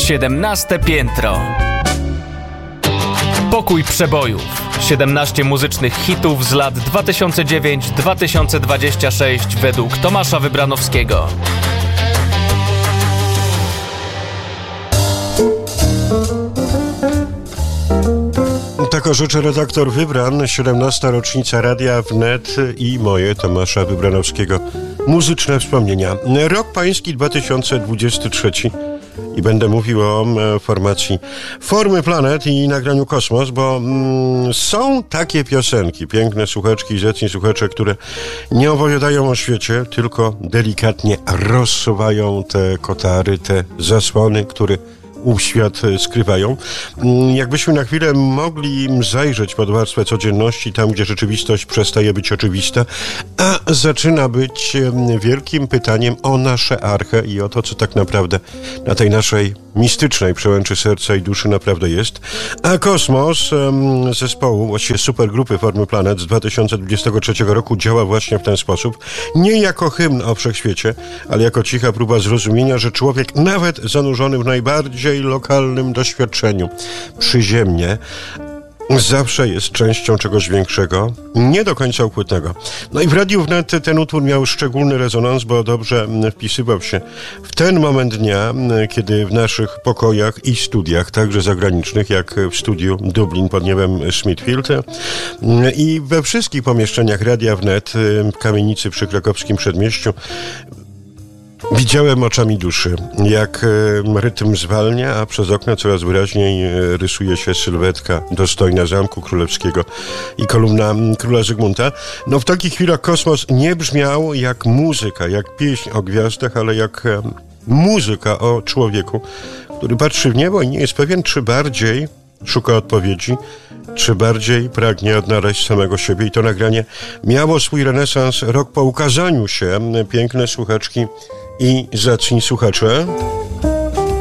17 piętro. Pokój przebojów. 17 muzycznych hitów z lat 2009-2026 według Tomasza Wybranowskiego. Tak życzy redaktor Wybran, 17. rocznica Radia Wnet i moje, Tomasza Wybranowskiego, muzyczne wspomnienia. Rok pański 2023 i będę mówił o formacji Formy Planet i nagraniu Kosmos, bo są takie piosenki, piękne słuchaczki i zacni słuchacze, które nie opowiadają o świecie, tylko delikatnie rozsuwają te kotary, te zasłony, które świat skrywają. Jakbyśmy na chwilę mogli zajrzeć pod warstwę codzienności, tam gdzie rzeczywistość przestaje być oczywista, a zaczyna być wielkim pytaniem o nasze archę i o to, co tak naprawdę na tej naszej mistycznej przełęczy serca i duszy naprawdę jest. A Kosmos zespołu, właściwie supergrupy Formy Planet z 2023 roku działa właśnie w ten sposób. Nie jako hymn o wszechświecie, ale jako cicha próba zrozumienia, że człowiek nawet zanurzony w najbardziej lokalnym doświadczeniu przyziemnie zawsze jest częścią czegoś większego, nie do końca ukrytego. No i w Radiu Wnet ten utwór miał szczególny rezonans, bo dobrze wpisywał się w ten moment dnia, kiedy w naszych pokojach i studiach, także zagranicznych, jak w studiu Dublin pod niebem Smithfield i we wszystkich pomieszczeniach Radia Wnet w kamienicy przy krakowskim Przedmieściu, widziałem oczami duszy, jak rytm zwalnia, a przez okno coraz wyraźniej rysuje się sylwetka dostojna Zamku Królewskiego i kolumna Króla Zygmunta. No w takich chwilach Kosmos nie brzmiał jak muzyka, jak pieśń o gwiazdach, ale jak muzyka o człowieku, który patrzy w niebo i nie jest pewien, czy bardziej szuka odpowiedzi, czy bardziej pragnie odnaleźć samego siebie. I to nagranie miało swój renesans rok po ukazaniu się. Piękne słuchaczki i zacni słuchacze.